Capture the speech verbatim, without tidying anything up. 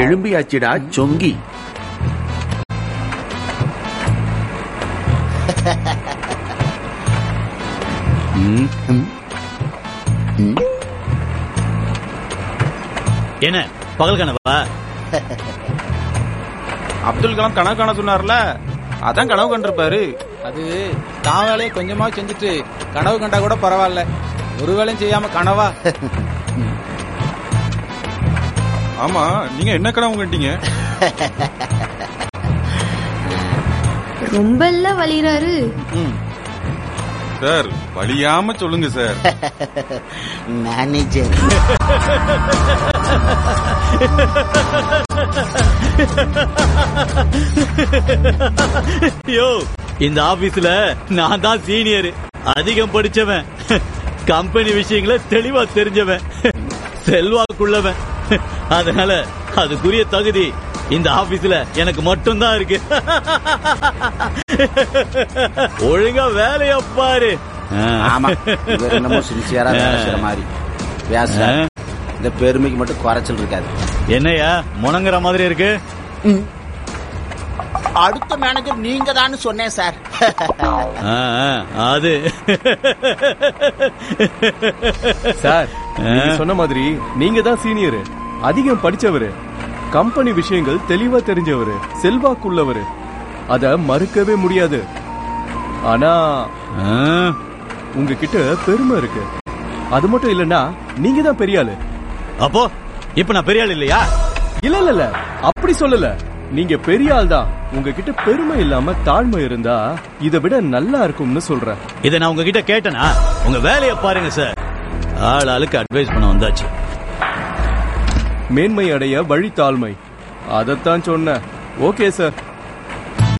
எழும்பியாச்சிடா சொங்கி. என்ன பகல் கனவா? அப்துல் கலாம் கனவு காண சொன்னார்ல, அதான் கனவு கண்டிருப்பாரு. அது தான் வேலையை கொஞ்சமா செஞ்சுட்டு கனவு கண்டா கூட பரவாயில்ல, ஒரு வேலையும் செய்யாம கனவா? ஆமா, நீங்க என்ன கனவு கண்டீங்க? ரொம்ப எல்லாம் வலிறாரு சார். வலியாம சொல்லுங்க சார். மேனேஜர் யோ, இந்த ஆபீஸ்ல நான் தான் சீனியர், அதிகம் படிச்சவன், கம்பெனி விஷயங்களை தெளிவா தெரிஞ்சவன், செல்வாக்குள்ளவன். அதனால அதுக்குரிய தகுதி இந்த ஆபீஸ்ல எனக்கு மட்டும் தான் இருக்கு. ஒழுங்கா வேலைய பாரு. ஆமா, என்னமோ சின்சியரா பேசுற மாதிரி பேச, இந்த பெருமைக்கு மட்டும் குறைச்சல் இருக்காது. என்னையா முணங்குற மாதிரி இருக்கு? அடுத்த மேனேஜர் நீங்க தான் சொன்னேன் சார். அது சார், நீங்க சொன்ன மாதிரி நீங்க தான் சீனியர், அதிகம் படிச்சவரு, கம்பெனி விஷயங்கள் தெளிவா தெரிஞ்சவரு, செல்வாக்குள்ளவரு, அத மறுக்கவே முடியாது. ஆனா உங்ககிட்ட பெருமை இருக்கு. அது மட்டும் இல்லன்னா நீங்க தான் பெரிய ஆளு. அப்போ இப்ப நான் பெரிய ஆள் இல்லையா? இல்ல இல்ல இல்ல, அப்படி சொல்லல. நீங்க பெரிய ஆள் தான். உங்ககிட்ட பெருமை இல்லாம தாழ்மை இருந்தா இதை விட நல்லா இருக்கும்னு சொல்றேன். இதை நான் உங்ககிட்ட கேட்டேனா? உங்க வேலையை பாருங்க சார். ஆள் ஆளுக்கு அட்வைஸ் பண்ண வந்தாச்சு. மேன்மை அடைய வழி தாழ்மை, அதத்தான் சொன்ன. Okay sir.